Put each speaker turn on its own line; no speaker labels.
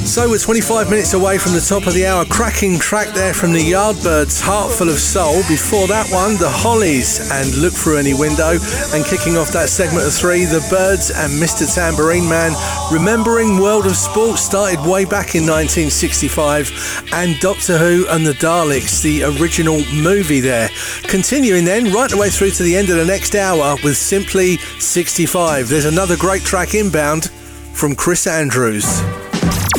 So we're 25 minutes away from the top of the hour. Cracking track there from the Yardbirds, Heart Full of Soul. Before that one, the Hollies and Look Through Any Window. And kicking off that segment of 3, the Byrds and Mr. Tambourine Man. Remembering World of Sport started way back in 1965. And Doctor Who and the Daleks, the original movie there. Continuing then, right the way through to the end of the next hour with Simply 65. There's another great track inbound from Chris Andrews.